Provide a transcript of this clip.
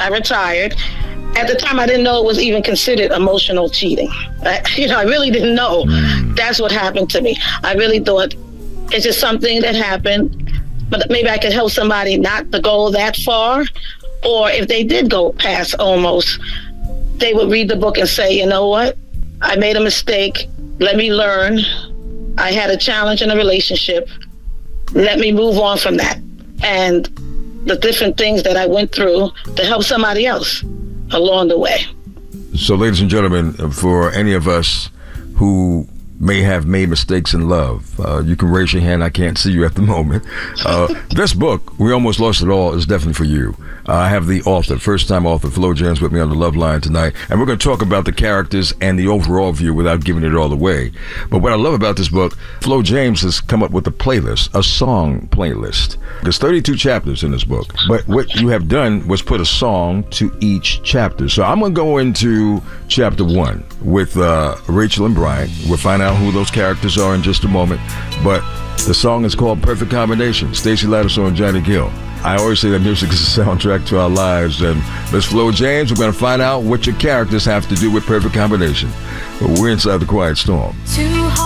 I retired. At the time, I didn't know it was even considered emotional cheating. I really didn't know. That's what happened to me. I really thought it's just something that happened, but maybe I could help somebody not to go that far. Or if they did go past almost, they would read the book and say, you know what? I made a mistake. Let me learn. I had a challenge in a relationship. Let me move on from that. And the different things that I went through to help somebody else along the way. So, ladies and gentlemen, for any of us who may have made mistakes in love, you can raise your hand. I can't see you at the moment. This book, We Almost Lost It All, is definitely for you. I have the author, first-time author, Flo James, with me on the Love Line tonight, and we're going to talk about the characters and the overall view without giving it all away. But what I love about this book, Flo James has come up with a playlist, a song playlist. There's 32 chapters in this book, but what you have done was put a song to each chapter. So I'm going to go into chapter 1 with Rachel and Brian. We'll find out who those characters are in just a moment, but the song is called Perfect Combination. Stacey Lattisaw and Johnny Gill. I always say that music is a soundtrack to our lives, and Miss Flo James, we're going to find out what your characters have to do with Perfect Combination. But we're inside the Quiet Storm.